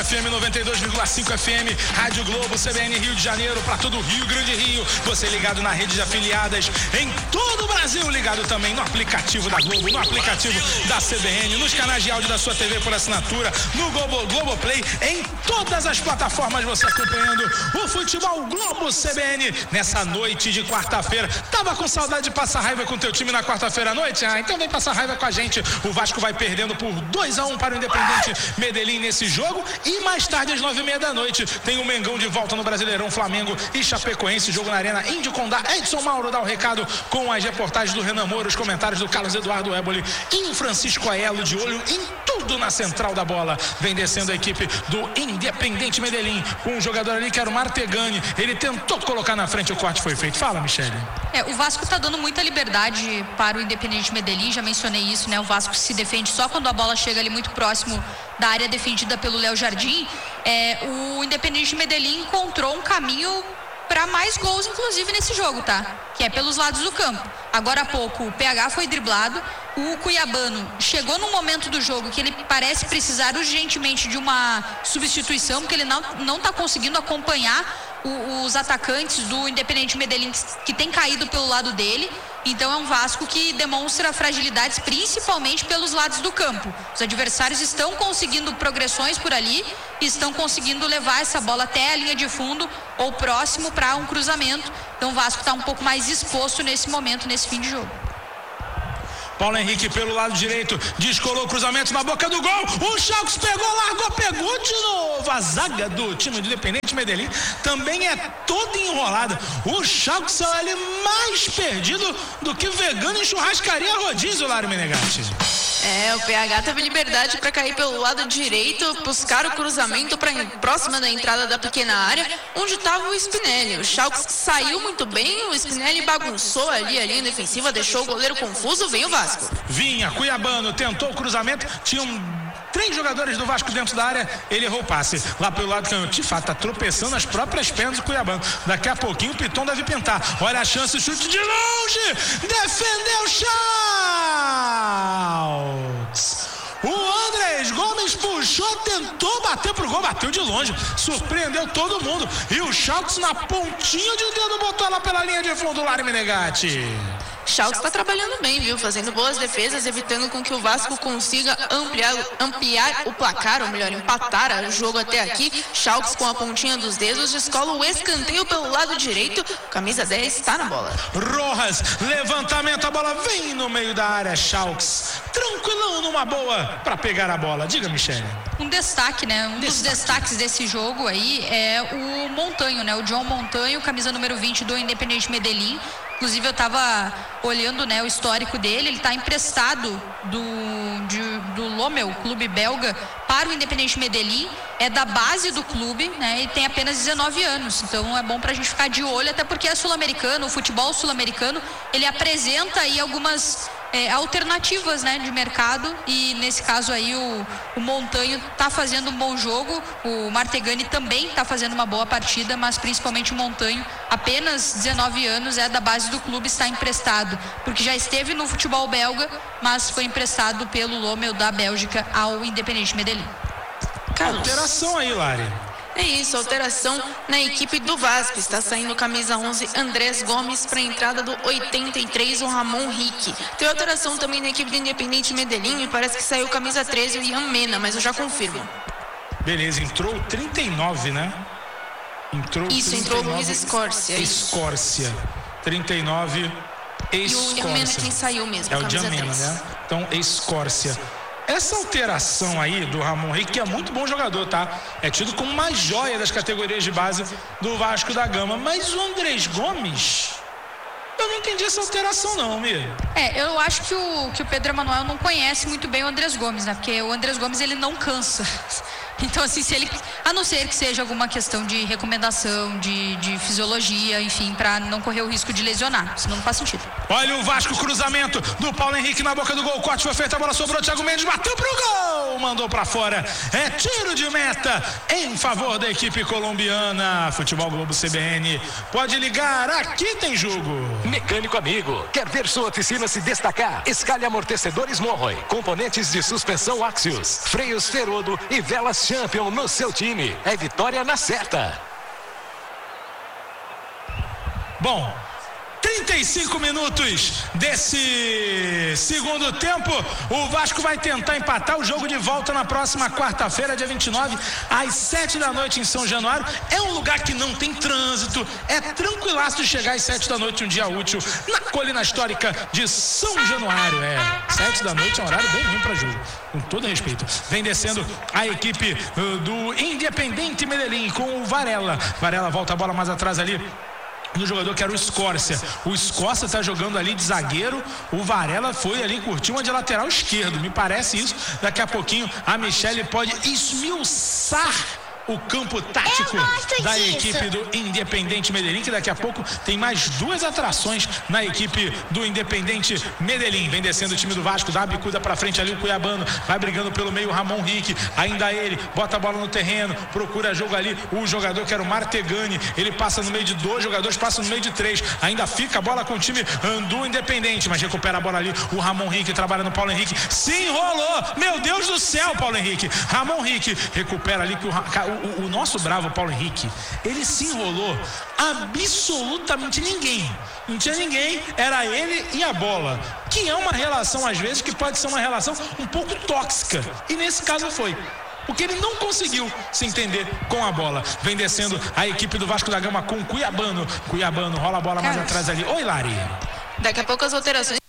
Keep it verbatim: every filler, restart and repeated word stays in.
F M noventa e dois vírgula cinco F M, Rádio Globo, C B N Rio de Janeiro, para todo o Rio Grande Rio. Você ligado na rede de afiliadas em todo o Brasil, ligado também no aplicativo da Globo, no aplicativo da C B N, nos canais de áudio da sua T V por assinatura, no Globo, Globoplay, em todas as plataformas você acompanhando o Futebol Globo C B N nessa noite de quarta-feira. Tava com saudade de passar raiva com teu time na quarta-feira à noite? Ah, então vem passar raiva com a gente. O Vasco vai perdendo por dois a um para o Independente Medellín nesse jogo e mais tarde às nove e meia da noite tem o Mengão de volta no Brasileirão, Flamengo e Chapecoense, jogo na Arena Índio Condá. Edson Mauro dá o recado com as reportagens do Renan Moura, os comentários do Carlos Eduardo Éboli e o Francisco Aelo, de olho em tudo na central da bola. Vem descendo a equipe do Independente Medellín com um jogador ali que era o Martegani. Ele tentou colocar na frente, o corte foi feito. Fala, Michele. É, o Vasco tá dando muita liberdade para o Independente Medellín, já mencionei isso, né? O Vasco se defende só quando a bola chega ali muito próximo da área defendida pelo Léo Jardim. É, o Independente Medellín encontrou um caminho para mais gols, inclusive, nesse jogo, tá? Que é pelos lados do campo. Agora há pouco o P H foi driblado, o cuiabano chegou num momento do jogo que ele parece precisar urgentemente de uma substituição, porque ele não, não tá conseguindo acompanhar o, os atacantes do Independente Medellín que tem caído pelo lado dele. Então é um Vasco que demonstra fragilidades principalmente pelos lados do campo. Os adversários estão conseguindo progressões por ali e estão conseguindo levar essa bola até a linha de fundo ou próximo para um cruzamento. Então o Vasco está um pouco mais exposto nesse momento, nesse fim de jogo. Paulo Henrique pelo lado direito, descolou o cruzamento na boca do gol, o Schalke pegou, largou, pegou de novo. A zaga do time do Independente Medellín também é toda enrolada. O Schalke saiu ali mais perdido do que vegano em churrascaria rodízio, Lário Menegatti. É, o P H teve liberdade para cair pelo lado direito, buscar o cruzamento para próxima da entrada da pequena área, onde estava o Spinelli. O Schalke saiu muito bem, o Spinelli bagunçou ali a linha defensiva, deixou o goleiro confuso, veio o Vasco. Vinha, cuiabano, tentou o cruzamento, tinham três jogadores do Vasco dentro da área, ele errou o passe. Lá pelo lado canhoto, de fato, tá tropeçando nas próprias pernas do cuiabano. Daqui a pouquinho o Piton deve pintar. Olha a chance, chute de longe, defendeu o Schalke. O Andrés Gomes puxou, tentou bater pro gol, bateu de longe, surpreendeu todo mundo. E o Schalke na pontinha de dedo botou ela pela linha de fundo, Lário Menegatti. Schalke está trabalhando bem, viu? Fazendo boas defesas, evitando com que o Vasco consiga ampliar, ampliar o placar, ou melhor, empatar o jogo até aqui. Schalke com a pontinha dos dedos descola o escanteio pelo lado direito. Camisa dez está na bola. Rojas, levantamento, a bola vem no meio da área. Schalke tranquilão numa boa para pegar a bola. Diga, Michele. Um destaque, né? Um destaque. dos destaques desse jogo aí é o Montanho, né? O John Montanho, camisa número vinte do Independente Medellín. Inclusive eu estava olhando, né, o histórico dele. Ele está emprestado do, de, do Lommel, clube belga, para o Independente Medellín. É da base do clube, né, e tem apenas dezenove anos. Então é bom para a gente ficar de olho, até porque é sul-americano, o futebol sul-americano, ele apresenta aí algumas é, alternativas, né, de mercado. E nesse caso aí o, o Montanho está fazendo um bom jogo. O Martegani também está fazendo uma boa partida, mas principalmente o Montanho, apenas dezenove anos, é da base do clube, está emprestado, porque já esteve no futebol belga, mas foi emprestado pelo Lommel da Bélgica ao Independente Medellín. Carlos. Alteração aí, Lari. É isso, alteração na equipe do Vasco. Está saindo camisa onze, Andrés Gomes, para a entrada do oitenta e três, o Ramon Rique. Tem alteração também na equipe do Independente Medellín, e parece que saiu camisa treze, o Ian Mena, mas eu já confirmo. Beleza, entrou trinta e nove, né? Entrou isso, trinta e nove, entrou Luiz Escórcia. Escórcia, trinta e nove, Escórcia. E o Ian Mena quem saiu mesmo, é o Ian Mena, né? Então, Escórcia. Essa alteração aí do Ramon Rique, que é muito bom jogador, tá? É tido como uma joia das categorias de base do Vasco da Gama. Mas o Andrés Gomes, eu não entendi essa alteração não, Mir. É, eu acho que o, que o Pedro Emanuel não conhece muito bem o Andrés Gomes, né? Porque o Andrés Gomes, ele não cansa. Então, assim, se ele, a não ser que seja alguma questão de recomendação, de, de fisiologia, enfim, para não correr o risco de lesionar, senão não faz sentido. Olha o Vasco, cruzamento do Paulo Henrique na boca do gol, o corte foi feito, a bola sobrou, Thiago Mendes bateu pro gol, mandou pra fora, é tiro de meta em favor da equipe colombiana. Futebol Globo C B N, pode ligar, aqui tem jogo. Mecânico amigo, quer ver sua oficina se destacar? Escalhe amortecedores Morroy, componentes de suspensão Axios, freios Ferodo e velas Fox Champion no seu time. É vitória na certa. Bom, trinta e cinco minutos desse segundo tempo, o Vasco vai tentar empatar o jogo de volta na próxima quarta-feira, dia vinte e nove, às sete da noite em São Januário. É um lugar que não tem trânsito, é tranquilaço de chegar às sete da noite, um dia útil, na colina histórica de São Januário. É, sete da noite é um horário bem ruim para jogo, com todo respeito. Vem descendo a equipe uh, do Independiente Medellín com o Varela. Varela volta a bola mais atrás ali no jogador que era o Escórcia. O Escórcia tá jogando ali de zagueiro, o Varela foi ali curtir uma de lateral esquerdo, me parece isso. Daqui a pouquinho a Michele pode esmiuçar o campo tático da disso. equipe do Independiente Medellín, que daqui a pouco tem mais duas atrações na equipe do Independiente Medellín. Vem descendo o time do Vasco, dá a bicuda pra frente ali o Cuiabano, vai brigando pelo meio o Ramon Rick, ainda ele, bota a bola no terreno, procura jogo ali, o jogador que era o Martegani, ele passa no meio de dois jogadores, passa no meio de três, ainda fica a bola com o time do Independente, mas recupera a bola ali, o Ramon Rick trabalha no Paulo Henrique, se enrolou, meu Deus do céu, Paulo Henrique, Ramon Rick recupera ali que o O, o nosso bravo Paulo Henrique, ele se enrolou absolutamente ninguém, não tinha ninguém, era ele e a bola, que é uma relação às vezes que pode ser uma relação um pouco tóxica, e nesse caso foi, porque ele não conseguiu se entender com a bola. Vem descendo a equipe do Vasco da Gama com o Cuiabano, Cuiabano rola a bola mais atrás ali. Oi, Lari. Daqui a pouco as alterações